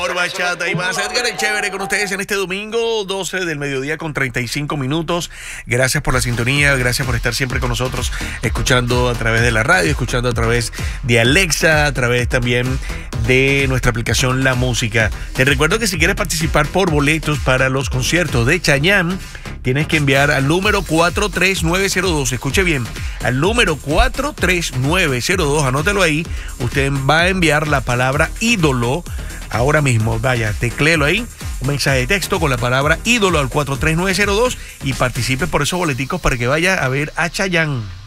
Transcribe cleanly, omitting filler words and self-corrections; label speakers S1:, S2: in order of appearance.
S1: Por bachata y más, Edgar el Chévere con ustedes en este domingo 12 del mediodía con 35 minutos. Gracias por la sintonía, gracias por estar siempre con nosotros, escuchando a través de la radio, escuchando a través de Alexa, a través también de nuestra aplicación La Música. Te recuerdo que si quieres participar por boletos para los conciertos de Chayanne, tienes que enviar al número 43902, escuche bien, al número 43902, anótelo ahí. Usted va a enviar la palabra ídolo ahora mismo, vaya, tecléelo ahí, un mensaje de texto con la palabra ídolo al 43902 y participe por esos boleticos para que vaya a ver a Chayanne.